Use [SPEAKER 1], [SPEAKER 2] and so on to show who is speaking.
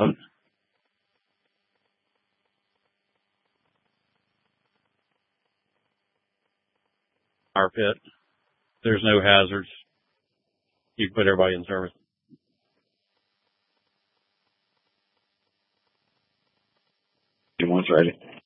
[SPEAKER 1] float. Our pit. There's no hazards. You can put everybody in service.
[SPEAKER 2] Once ready.